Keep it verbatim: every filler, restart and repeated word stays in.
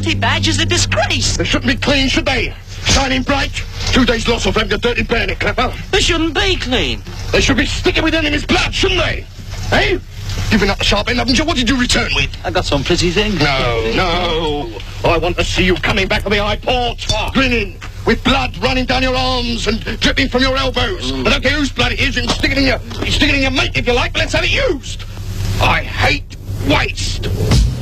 safety badge is a disgrace. They shouldn't be clean, should they? Shining bright. Two days loss will have your dirty bayonet clapper. They shouldn't be clean. They should be sticking with enemy's blood, shouldn't they? Eh? Giving up the sharp end, haven't you? What did you return with? I got some pretty thing. No, no. I want to see you coming back from the high port, What? grinning, with blood running down your arms and dripping from your elbows. Mm. I don't care whose blood it is, and stick it in your, stick it in your mate if you like, but let's have it used. I hate waste.